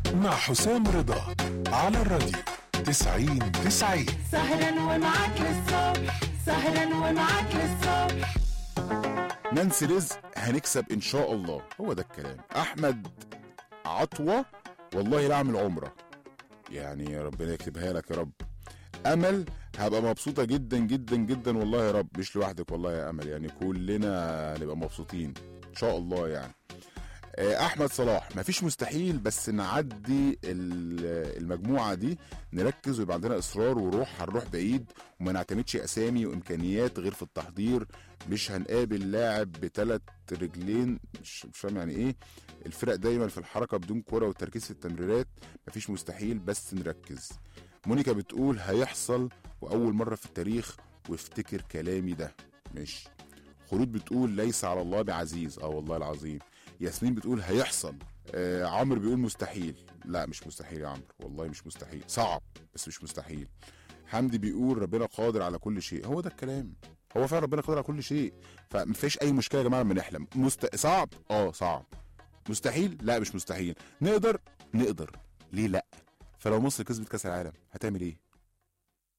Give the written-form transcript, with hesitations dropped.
مع حسام رضا على الراديو 90-90. سهرا ومعاك للصبح، سهرا ومعاك للصبح. نانسي رزق هنكسب ان شاء الله، هو ده الكلام. احمد عطوة والله لا اعمل عمره، يعني يا ربنا يكتبها لك يا رب. امل هبقى مبسوطه جدا جدا جدا والله يا رب، مش لوحدك والله يا امل، يعني كلنا نبقى مبسوطين ان شاء الله يعني. احمد صلاح مفيش مستحيل، بس نعدي المجموعه دي، نركز ويبقى عندنا اصرار وروح، هنروح بعيد وما نعتمدش اسامي وامكانيات غير في التحضير. مش هنقابل لاعب بثلاث رجلين، مش فاهم يعني ايه. الفرق دايما في الحركه بدون كره والتركيز في التمريرات. مفيش مستحيل بس نركز. مونيكا بتقول هيحصل واول مره في التاريخ، وافتكر كلامي ده. ماشي. خلود بتقول ليس على الله بعزيز، والله العظيم. ياسمين بتقول هيحصل. عمرو بيقول مستحيل، لا مش مستحيل يا عمرو، والله مش مستحيل، صعب بس مش مستحيل. حمدي بيقول ربنا قادر على كل شيء، هو ده الكلام، هو فعلا ربنا قادر على كل شيء، فمفيش اي مشكله يا جماعه لما نحلم. صعب، صعب. مستحيل، لا مش مستحيل. نقدر، ليه لا؟ فلو مصر كسبت كاس العالم هتعمل ايه؟